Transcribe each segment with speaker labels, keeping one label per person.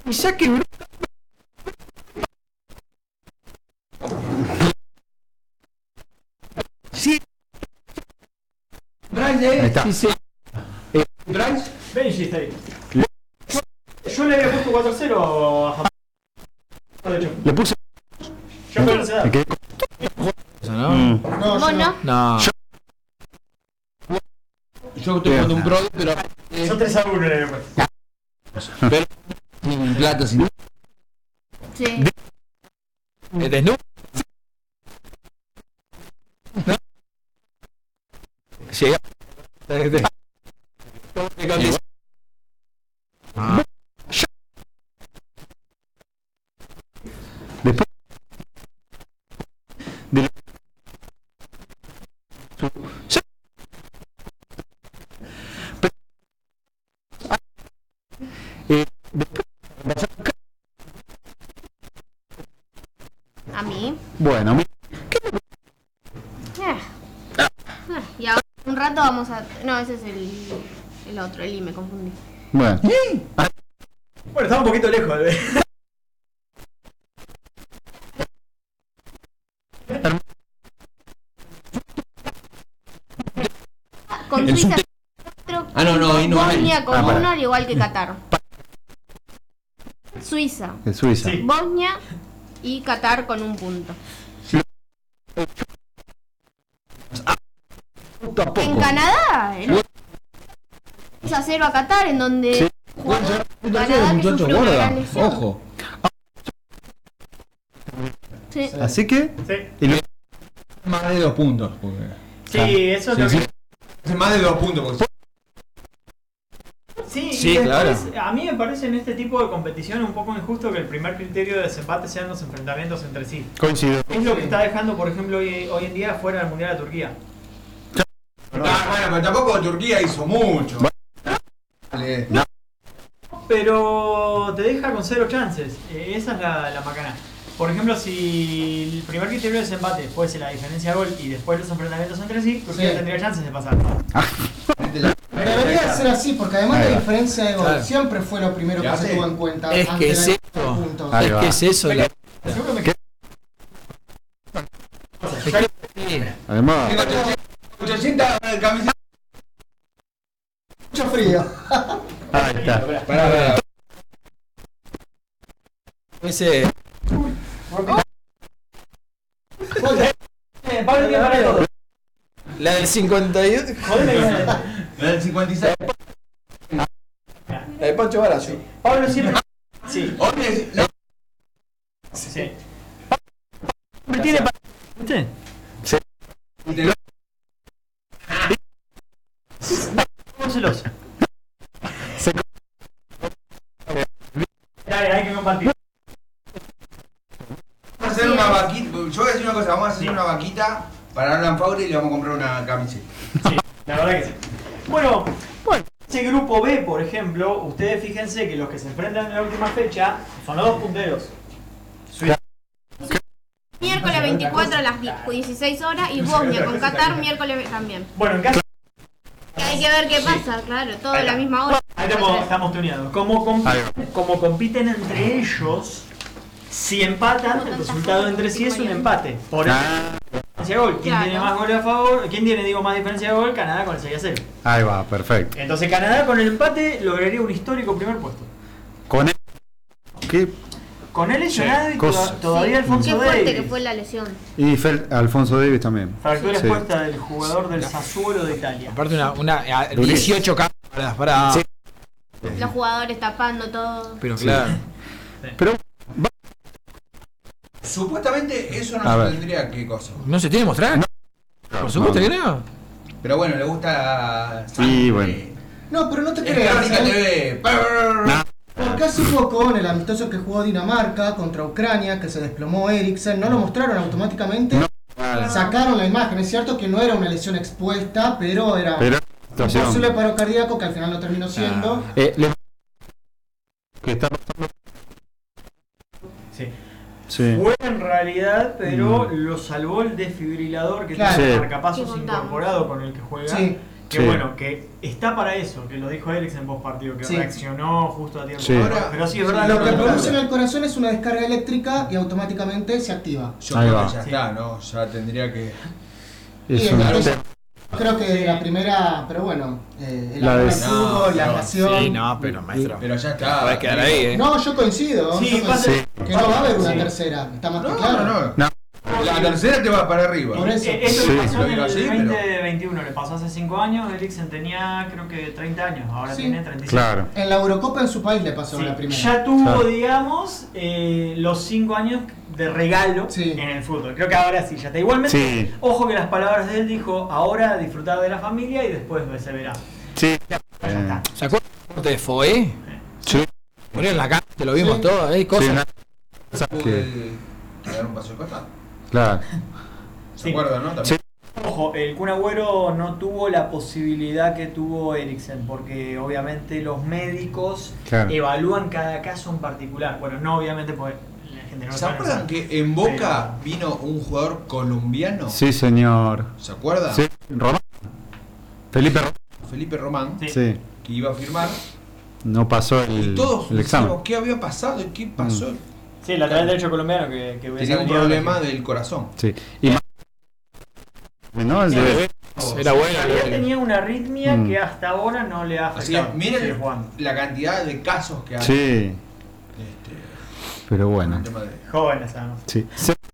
Speaker 1: y saque bruto. Sí.
Speaker 2: Bryce,
Speaker 1: Ahí está.
Speaker 3: Sí, sí.
Speaker 2: Bryce.
Speaker 4: Benji está ahí. Yo le había puesto 4-0 a Japón. De hecho,
Speaker 1: Le puse.
Speaker 4: yo creo que se da.
Speaker 1: Me quedé con
Speaker 3: Eso, ¿no?
Speaker 5: No,
Speaker 6: ¿Vos
Speaker 5: yo
Speaker 6: no?
Speaker 3: No.
Speaker 2: Yo estoy jugando un pro, pero
Speaker 4: Yo 3-1 le había puesto.
Speaker 2: sin plata, sin.
Speaker 6: Sí.
Speaker 3: ¿Desnudo? ¿No? Llega. Ah.
Speaker 1: después. De
Speaker 6: A mí.
Speaker 1: bueno,
Speaker 6: Y ahora un rato vamos a... No, ese es el otro, el I, me confundí.
Speaker 1: bueno.
Speaker 4: Bueno, estaba un poquito lejos de.
Speaker 6: Con
Speaker 2: El
Speaker 6: Suiza
Speaker 2: subte-
Speaker 6: 4,
Speaker 2: Ah, no, ahí no hay.
Speaker 6: Bosnia con
Speaker 1: para.
Speaker 6: 1, al igual que Qatar. Suiza,
Speaker 1: De Suiza.
Speaker 4: Sí.
Speaker 6: Bosnia y Qatar con 1 punto.
Speaker 1: Poco a poco.
Speaker 6: En Canadá, el 6-0 a Qatar, en donde
Speaker 1: Sí.
Speaker 6: jugador de Canadá que
Speaker 2: Muchacho,
Speaker 6: sufrió una gran
Speaker 2: guarda.
Speaker 6: lesión.
Speaker 2: Ojo.
Speaker 6: Sí.
Speaker 1: Así que.
Speaker 4: Sí,
Speaker 1: Y lo-
Speaker 2: Más de 2 puntos. Porque...
Speaker 4: sí, eso es lo
Speaker 2: Sí,
Speaker 4: que.
Speaker 2: sí. Hace más de 2 puntos. Porque...
Speaker 4: Sí,
Speaker 3: Sí,
Speaker 4: y después,
Speaker 3: claro.
Speaker 4: a mí me parece en este tipo de competición un poco injusto que el primer criterio de desempate sean los enfrentamientos entre sí.
Speaker 1: coincido.
Speaker 4: Es lo que está dejando, por ejemplo, hoy en día fuera del Mundial a Turquía.
Speaker 2: Ah, bueno, pero tampoco Turquía hizo mucho. Vale.
Speaker 4: Pero te deja con 0 chances. Esa es la macana. Por ejemplo, si el primer criterio de desempate fuese la diferencia de gol y después los enfrentamientos entre sí, Turquía
Speaker 5: Sí.
Speaker 4: tendría chances de pasar.
Speaker 5: Debería ser así, porque además
Speaker 1: Ahí
Speaker 5: la
Speaker 1: va.
Speaker 5: diferencia de gol
Speaker 3: Claro.
Speaker 5: siempre fue lo primero que
Speaker 2: Ya
Speaker 5: se
Speaker 2: sé.
Speaker 5: tuvo en cuenta.
Speaker 3: Es
Speaker 5: ante
Speaker 3: que
Speaker 5: la
Speaker 3: es
Speaker 5: diferencia de
Speaker 3: eso.
Speaker 5: puntos.
Speaker 1: Ahí
Speaker 3: Es
Speaker 1: va.
Speaker 3: que es eso. La...
Speaker 4: Seguro me
Speaker 1: ¿Qué? Además.
Speaker 2: Tengo 800 camisetas.
Speaker 5: Mucho frío.
Speaker 1: Ahí está.
Speaker 2: Para.
Speaker 3: Ese...
Speaker 4: Pablo tiene para todo.
Speaker 3: La del 52.
Speaker 4: Jodeme.
Speaker 2: La del 56.
Speaker 3: La de Pancho Barazo.
Speaker 4: Pablo siempre. Sí,
Speaker 2: Oye, no.
Speaker 4: sí. Me tiene para. ¿Viste? Estamos celosos. Dale, hay que compartir.
Speaker 2: Vamos a hacer una vaquita. Yo voy a decir una cosa. Vamos a hacer una vaquita para Alan Faure y le vamos a comprar una camiseta.
Speaker 4: Sí, la verdad que sí. Bueno, ese grupo B, por ejemplo, ustedes fíjense que los que se enfrentan en la última fecha son los dos punteros. Suiza.
Speaker 6: Miércoles 24 a las 16 horas y Bosnia con Qatar miércoles también.
Speaker 4: Bueno, en caso.
Speaker 6: Hay que ver qué pasa, claro, todo a la misma hora.
Speaker 4: Ahí estamos tuneados. Como compiten entre ellos, si empatan, el resultado entre sí es un empate. Por diferencia de gol. ¿Quién
Speaker 6: Claro.
Speaker 4: tiene más goles a favor? ¿Quién tiene, más diferencia de gol? Canadá con el 6-0.
Speaker 1: Ahí va, perfecto.
Speaker 4: Entonces Canadá con el empate lograría un histórico primer puesto.
Speaker 1: Con él. ¿Qué?
Speaker 4: Con él lesionado y
Speaker 1: Cosa.
Speaker 4: todavía Alfonso
Speaker 6: Qué fuerte
Speaker 4: Davies.
Speaker 6: que fue la lesión.
Speaker 1: Y Alfonso Davis también.
Speaker 4: Fractura
Speaker 1: Sí.
Speaker 4: expuesta del jugador del Sassuolo de Italia.
Speaker 3: Aparte una 18 cámaras para...
Speaker 1: Sí.
Speaker 6: Los jugadores tapando todo.
Speaker 3: Pero claro.
Speaker 1: Pero
Speaker 2: Supuestamente eso no
Speaker 1: A
Speaker 2: se
Speaker 1: ver.
Speaker 2: tendría que cosa.
Speaker 3: ¿No se tiene que mostrar? Por supuesto que no.
Speaker 2: Pero bueno, le gusta.
Speaker 1: Sí, bueno.
Speaker 5: No, pero no te
Speaker 2: Es
Speaker 5: creas.
Speaker 2: Crónica
Speaker 5: ¿eh?
Speaker 2: TV.
Speaker 5: Porque hace poco en el amistoso que jugó Dinamarca contra Ucrania, que se desplomó Eriksen, no lo mostraron automáticamente. Sacaron la imagen. Es cierto que no era una lesión expuesta, pero era
Speaker 1: Pero
Speaker 5: un posible paro cardíaco que al final lo terminó siendo.
Speaker 1: que está pasando.
Speaker 4: Sí.
Speaker 1: Sí.
Speaker 4: Fue en realidad, pero lo salvó el desfibrilador que
Speaker 5: Claro.
Speaker 4: tiene
Speaker 1: Sí.
Speaker 4: el marcapasos
Speaker 6: Sí, contamos.
Speaker 4: incorporado con el que juega.
Speaker 5: Sí.
Speaker 4: Que
Speaker 1: Sí.
Speaker 4: bueno, que está para eso, que lo dijo Eriksen en post partido, que
Speaker 5: Sí.
Speaker 4: reaccionó justo a tiempo.
Speaker 1: Sí.
Speaker 2: Ahora,
Speaker 4: Pero sí, es verdad.
Speaker 5: Lo que
Speaker 2: no,
Speaker 5: produce en
Speaker 2: no.
Speaker 5: el corazón es una descarga eléctrica y automáticamente se activa.
Speaker 2: Yo
Speaker 1: Ahí
Speaker 2: creo
Speaker 1: va.
Speaker 2: que ya
Speaker 4: Sí.
Speaker 2: está, ¿no? Ya tendría que.
Speaker 5: Y
Speaker 1: Es un
Speaker 5: entonces,
Speaker 1: tema.
Speaker 5: creo que la primera, pero bueno, el
Speaker 1: La
Speaker 5: amor
Speaker 1: de-
Speaker 5: al fútbol, la
Speaker 2: No,
Speaker 5: pasión.
Speaker 3: Sí, no, pero maestro.
Speaker 2: Pero ya está.
Speaker 3: Puedes quedar ahí,
Speaker 5: No, yo coincido.
Speaker 4: Sí,
Speaker 5: yo
Speaker 4: pasa-
Speaker 5: coincido. Que no va a haber una
Speaker 4: Sí.
Speaker 5: tercera, está más
Speaker 2: No,
Speaker 5: que claro.
Speaker 2: no, no.
Speaker 1: No.
Speaker 2: La tercera te va para arriba.
Speaker 5: Por eso.
Speaker 4: Eso
Speaker 1: Sí.
Speaker 4: le pasó en
Speaker 2: Lo digo
Speaker 4: el
Speaker 2: así,
Speaker 4: 2021, le pasó hace 5 años, Eriksen tenía creo que 30 años, ahora
Speaker 5: Sí.
Speaker 4: tiene 35.
Speaker 1: Claro.
Speaker 5: En la Eurocopa en su país le pasó
Speaker 4: Sí,
Speaker 5: la primera.
Speaker 4: ya tuvo,
Speaker 1: Claro.
Speaker 4: digamos, los 5 años de regalo
Speaker 5: Sí.
Speaker 4: en el fútbol. Creo que ahora sí, ya está. Igualmente,
Speaker 1: Sí.
Speaker 4: ojo que las palabras de él dijo, ahora disfrutar de la familia y después se verá.
Speaker 1: Sí.
Speaker 4: Ya está.
Speaker 3: ¿Se acuerdan de Foé?
Speaker 1: Sí.
Speaker 3: Ponían en la cara, te lo vimos
Speaker 5: Sí.
Speaker 3: todo, cosas.
Speaker 1: Sí, una-
Speaker 2: Que dar un paso de costado.
Speaker 1: Claro.
Speaker 2: ¿Se
Speaker 4: Sí.
Speaker 2: acuerdan, no? También.
Speaker 1: Sí.
Speaker 4: Ojo, el Kun Agüero no tuvo la posibilidad que tuvo Eriksen, porque obviamente los médicos
Speaker 1: Claro.
Speaker 4: evalúan cada caso en particular. Bueno, no obviamente porque la gente no lo
Speaker 2: ¿Se
Speaker 4: sabe.
Speaker 2: acuerdan que en Boca vino un jugador colombiano?
Speaker 1: Sí, señor.
Speaker 2: ¿Se acuerdan?
Speaker 1: Sí. Román. Felipe Román.
Speaker 2: Felipe Román,
Speaker 4: Sí.
Speaker 1: Sí.
Speaker 2: que iba a firmar.
Speaker 1: No pasó
Speaker 2: Y todos
Speaker 1: el examen.
Speaker 2: decíamos, ¿qué había pasado? ¿Y qué pasó?
Speaker 4: Sí, el lateral derecho colombiano que hubiese
Speaker 2: Tenía un
Speaker 4: venido
Speaker 2: problema
Speaker 4: de...
Speaker 2: del corazón.
Speaker 1: Sí. Y más. ¿No? El de.
Speaker 3: Era bueno.
Speaker 4: Tenía una arritmia
Speaker 1: Mm.
Speaker 4: que hasta ahora no le ha
Speaker 2: Así que
Speaker 4: afectado. Sigue
Speaker 2: miren
Speaker 4: jugando.
Speaker 2: la cantidad de casos que hay.
Speaker 1: Sí.
Speaker 2: Este,
Speaker 1: Pero
Speaker 2: con
Speaker 1: bueno.
Speaker 2: el tema de-
Speaker 4: Jóvenes, además.
Speaker 1: Sí.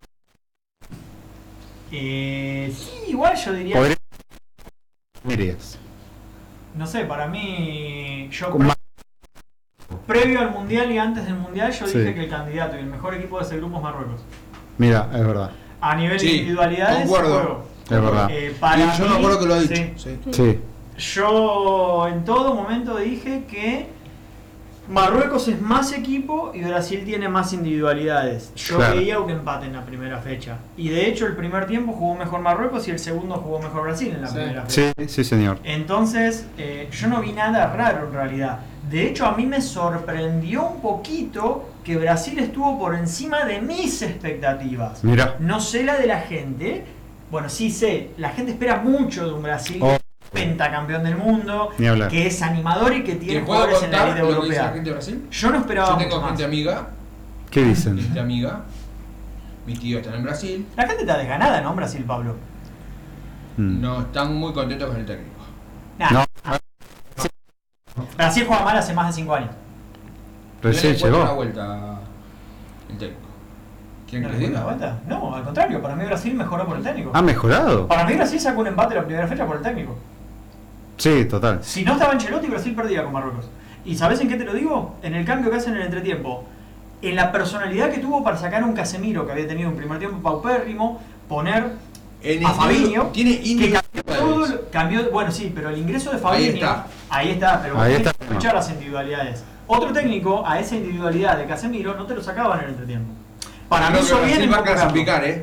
Speaker 4: Sí, igual yo diría...
Speaker 1: Podría. Dirías.
Speaker 4: No sé, para mí... Yo
Speaker 1: Con más-
Speaker 4: previo al Mundial y antes del Mundial yo
Speaker 1: Sí.
Speaker 4: dije que el candidato y el mejor equipo de ese grupo es Marruecos.
Speaker 1: Mira, es verdad.
Speaker 4: A nivel de
Speaker 2: Sí,
Speaker 4: individualidades,
Speaker 2: concuerdo.
Speaker 4: juego.
Speaker 1: Es verdad.
Speaker 4: Para
Speaker 2: yo me
Speaker 4: mí,
Speaker 2: acuerdo que lo ha dicho.
Speaker 4: sí.
Speaker 2: Sí.
Speaker 1: Sí.
Speaker 4: Yo en todo momento dije que Marruecos es más equipo y Brasil tiene más individualidades. Yo
Speaker 1: Claro.
Speaker 4: veía un empate en la primera fecha. Y de hecho el primer tiempo jugó mejor Marruecos y el segundo jugó mejor Brasil en la
Speaker 5: Sí.
Speaker 4: primera fecha.
Speaker 1: Sí, sí, señor.
Speaker 4: Entonces, yo no vi nada raro en realidad. De hecho, a mí me sorprendió un poquito que Brasil estuvo por encima de mis expectativas.
Speaker 1: Mira.
Speaker 4: No sé la de la gente. Bueno, sí sé, la gente espera mucho de un Brasil
Speaker 1: Oh.
Speaker 4: pentacampeón del mundo,
Speaker 1: Ni hablar.
Speaker 4: que es animador y que tiene
Speaker 2: ¿Te puedo
Speaker 4: jugadores en la
Speaker 2: contar
Speaker 4: elite
Speaker 2: lo que dice la
Speaker 4: europea.
Speaker 2: gente de Brasil?
Speaker 4: Yo no esperaba
Speaker 2: Yo
Speaker 4: mucho
Speaker 2: tengo
Speaker 4: más.
Speaker 2: gente amiga,
Speaker 1: ¿Qué dicen?
Speaker 2: gente amiga. Mi tío está en Brasil.
Speaker 4: La gente está desganada, ¿no, en Brasil, Pablo?
Speaker 1: Mm.
Speaker 2: No están muy contentos con el técnico.
Speaker 4: Nah.
Speaker 1: No.
Speaker 4: Brasil juega mal hace más de 5 años.
Speaker 1: Recién
Speaker 2: No le encuentra la
Speaker 1: llegó.
Speaker 2: vuelta el técnico. ¿Quién
Speaker 4: ¿No
Speaker 2: que
Speaker 4: le
Speaker 2: les
Speaker 4: dio la
Speaker 2: diga?
Speaker 4: vuelta? No, al contrario, para mí Brasil mejoró por el técnico.
Speaker 1: ¿Ha mejorado?
Speaker 4: Para mí Brasil sacó un empate la primera fecha por el técnico.
Speaker 1: Sí, total.
Speaker 4: Si no estaba Ancelotti, Brasil perdía con Marruecos. ¿Y sabes en qué te lo digo? En el cambio que hacen en el entretiempo. En la personalidad que tuvo para sacar a un Casemiro que había tenido un primer tiempo paupérrimo, poner
Speaker 2: En
Speaker 4: a
Speaker 2: el-
Speaker 4: Fabinho,
Speaker 2: tiene
Speaker 4: que
Speaker 2: individualidades.
Speaker 4: cambió todo, cambió, bueno sí, pero el ingreso de Fabinho, ahí está, pero
Speaker 1: Ahí
Speaker 4: hay que
Speaker 1: está.
Speaker 4: escuchar las individualidades. Otro técnico a esa individualidad de Casemiro no te lo sacaba en el entretiempo. Para mí
Speaker 2: Creo que
Speaker 4: hizo bien
Speaker 2: Brasil
Speaker 4: en
Speaker 2: va a
Speaker 4: convocarlo.
Speaker 2: clasificar, ¿eh?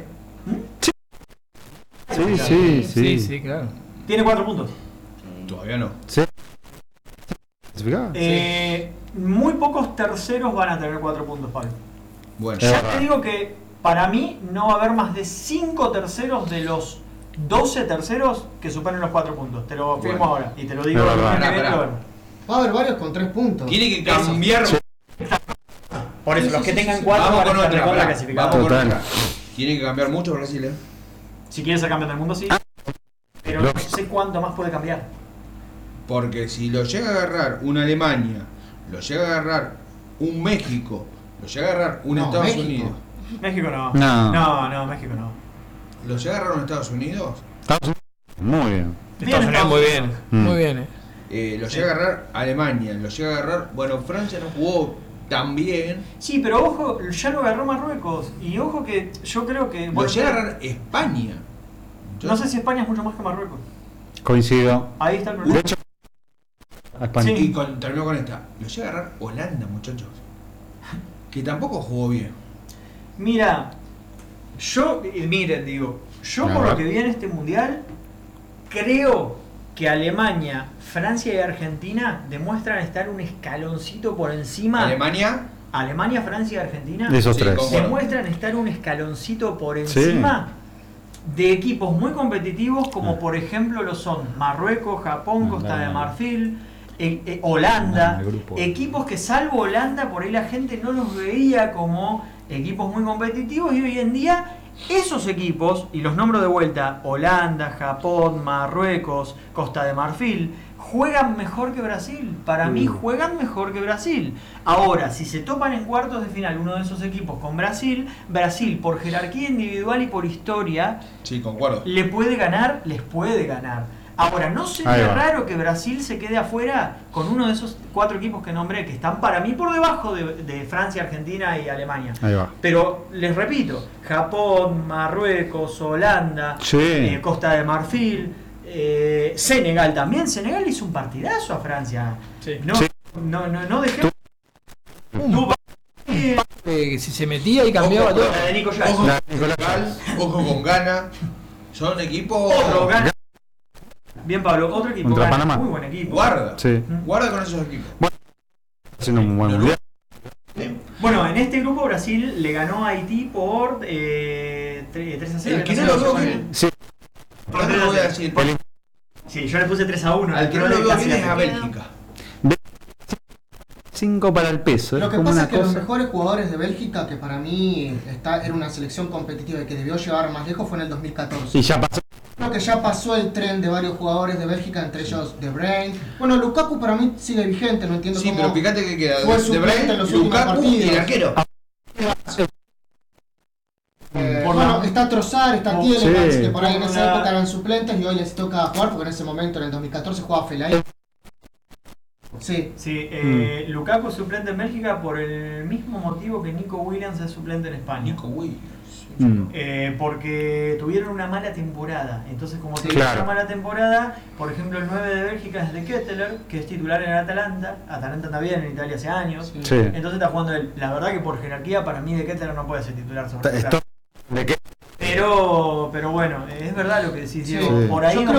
Speaker 1: Sí, sí, sí.
Speaker 3: Sí, claro.
Speaker 4: Tiene 4 puntos.
Speaker 2: Todavía no.
Speaker 1: ¿Sí? ¿Clasificado?
Speaker 4: Muy pocos terceros van a tener 4 puntos, Pablo.
Speaker 2: Bueno,
Speaker 1: Es
Speaker 4: Ya
Speaker 1: verdad.
Speaker 4: te digo que para mí no va a haber más de 5 terceros de los 12 terceros que superen los 4 puntos. Te lo firmo
Speaker 2: Bueno.
Speaker 4: ahora y te lo digo.
Speaker 1: Es verdad.
Speaker 4: el mes que
Speaker 2: Pará,
Speaker 4: viene,
Speaker 2: pará.
Speaker 4: bueno.
Speaker 5: Va a haber varios con 3 puntos.
Speaker 2: tiene que cambiar.
Speaker 4: Por eso,
Speaker 5: Sí,
Speaker 4: los
Speaker 5: sí,
Speaker 4: que
Speaker 5: sí,
Speaker 4: tengan
Speaker 5: sí.
Speaker 4: 4
Speaker 2: Vamos
Speaker 4: van a
Speaker 2: con
Speaker 4: estar
Speaker 2: otra.
Speaker 4: recontra
Speaker 2: pará.
Speaker 4: clasificados.
Speaker 2: Vamos con
Speaker 1: Total.
Speaker 2: otra. Tiene que cambiar mucho Brasil, ¿eh?
Speaker 4: Si quieres ser campeón del mundo, sí. Pero no sé cuánto más puede cambiar.
Speaker 2: Porque si lo llega a agarrar una Alemania, lo llega a agarrar un México, lo llega a agarrar un
Speaker 5: No,
Speaker 2: Estados
Speaker 5: México.
Speaker 2: Unidos,
Speaker 4: México no.
Speaker 1: No.
Speaker 4: No, México no.
Speaker 2: lo llega a agarrar un Estados Unidos,
Speaker 1: Estados Unidos. Muy bien.
Speaker 3: Estados Unidos muy bien.
Speaker 1: Mm.
Speaker 3: Muy bien,
Speaker 2: lo llega a agarrar Alemania, lo llega a agarrar, bueno, Francia no jugó tan bien,
Speaker 4: Sí, pero ojo, ya lo agarró Marruecos. Y ojo que yo creo que.
Speaker 2: lo
Speaker 4: bueno,
Speaker 2: llega a agarrar España.
Speaker 4: no sé si España es mucho más que Marruecos.
Speaker 1: Coincido.
Speaker 4: Ahí está el
Speaker 1: De
Speaker 4: problema.
Speaker 1: hecho, a España.
Speaker 4: Sí.
Speaker 2: Y terminó con esta, lo llega a agarrar Holanda, muchachos, que tampoco jugó bien.
Speaker 4: Mira, miren, digo, yo
Speaker 1: A
Speaker 4: por
Speaker 1: ver.
Speaker 4: lo que vi en este mundial, creo que Alemania, Francia y Argentina demuestran estar un escaloncito por encima.
Speaker 2: Alemania,
Speaker 4: Francia y Argentina
Speaker 1: De esos
Speaker 2: Sí,
Speaker 1: tres.
Speaker 2: concuerdo.
Speaker 4: demuestran estar un escaloncito por
Speaker 1: Sí.
Speaker 4: encima de equipos muy competitivos como por ejemplo lo son Marruecos, Japón, Costa de Marfil, Holanda,
Speaker 1: el grupo.
Speaker 4: equipos que salvo Holanda por ahí la gente no los veía como equipos muy competitivos y hoy en día esos equipos, y los nombro de vuelta, Holanda, Japón, Marruecos, Costa de Marfil, juegan mejor que Brasil. Para mí juegan mejor que Brasil. Ahora, si se topan en cuartos de final uno de esos equipos con Brasil, Brasil por jerarquía individual y por historia
Speaker 2: Sí, concuerdo.
Speaker 4: les puede ganar. Ahora, ¿no
Speaker 1: Ahí
Speaker 4: sería
Speaker 1: va.
Speaker 4: raro que Brasil se quede afuera con uno de esos 4 equipos que nombré, que están para mí por debajo de Francia, Argentina y Alemania?
Speaker 1: Ahí va.
Speaker 4: Pero les repito, Japón, Marruecos, Holanda,
Speaker 1: Sí.
Speaker 4: Costa de Marfil, Senegal también. Senegal hizo un partidazo a Francia.
Speaker 3: Sí.
Speaker 4: No,
Speaker 1: Sí.
Speaker 4: no dejé.
Speaker 3: Si se metía y cambiaba
Speaker 2: Ojo,
Speaker 3: todo.
Speaker 4: La de Nico Jackson.
Speaker 2: Ojo
Speaker 1: La-
Speaker 2: con Senegal, ojo con Ghana. Son equipos.
Speaker 4: Otro, Ghana. Bien, Pablo, otro equipo.
Speaker 1: Contra
Speaker 4: Ghana,
Speaker 1: Panamá.
Speaker 4: muy buen equipo.
Speaker 2: Guarda.
Speaker 1: Sí.
Speaker 2: Guarda con esos equipos.
Speaker 1: Haciendo un buen mundial.
Speaker 4: Bueno, en este grupo Brasil le ganó a Haití por 3-0.
Speaker 2: El que no lo veo bien.
Speaker 1: Sí.
Speaker 2: Por eso lo voy a decir.
Speaker 4: Sí, yo le puse 3-1.
Speaker 2: Al que no lo veo bien es a Bélgica.
Speaker 1: 5 para el peso.
Speaker 5: Lo
Speaker 1: Es
Speaker 5: que
Speaker 1: como
Speaker 5: pasa
Speaker 1: una
Speaker 5: es que los
Speaker 1: cosa.
Speaker 5: mejores jugadores de Bélgica, que para mí era una selección competitiva y que debió llevar más lejos, fue en el 2014.
Speaker 1: Y ya pasó.
Speaker 5: Creo que ya pasó el tren de varios jugadores de Bélgica, entre ellos De Bruyne. Bueno, Lukaku para mí sigue vigente, no entiendo
Speaker 2: Sí,
Speaker 5: cómo
Speaker 2: pero fíjate que queda
Speaker 5: fue
Speaker 2: De
Speaker 5: suplente en
Speaker 2: Bruyne,
Speaker 5: los últimos
Speaker 2: Lukaku y
Speaker 5: partidos.
Speaker 2: el arquero.
Speaker 4: Por
Speaker 5: bueno,
Speaker 4: la-
Speaker 5: está Trossard, está
Speaker 4: Oh,
Speaker 5: Tielemans,
Speaker 1: sí.
Speaker 5: que por ahí en
Speaker 4: Por
Speaker 5: esa
Speaker 4: la-
Speaker 5: época eran suplentes y hoy les toca jugar porque en ese momento, en el 2014, jugaba Fellaini. Sí.
Speaker 4: Sí, Lukaku es suplente en Bélgica por el mismo motivo que Nico Williams es suplente en España.
Speaker 2: Nico Williams.
Speaker 4: Porque tuvieron una mala temporada. Entonces, como
Speaker 5: Sí,
Speaker 4: tuvieron
Speaker 1: claro.
Speaker 4: una mala temporada, por ejemplo, el 9 de Bélgica es de Ketteler, que es titular en el Atalanta. Atalanta anda bien en Italia hace años.
Speaker 5: Sí.
Speaker 1: Sí.
Speaker 4: Entonces está jugando él. La verdad que por jerarquía, para mí de Ketteler no puede ser titular sobre
Speaker 1: Esto- ¿De qué?
Speaker 4: Pero bueno, es verdad lo que decís,
Speaker 5: Sí.
Speaker 4: Diego.
Speaker 1: Sí.
Speaker 4: Por ahí
Speaker 5: Yo creo